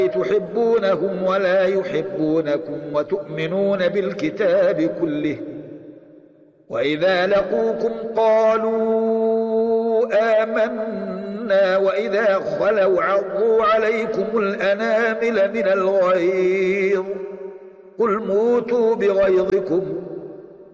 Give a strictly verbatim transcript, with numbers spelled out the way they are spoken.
تحبونهم ولا يحبونكم وتؤمنون بالكتاب كله وإذا لقوكم قالوا آمنا وإذا خلوا عضوا عليكم الأنامل من الغيظ قل موتوا بغيظكم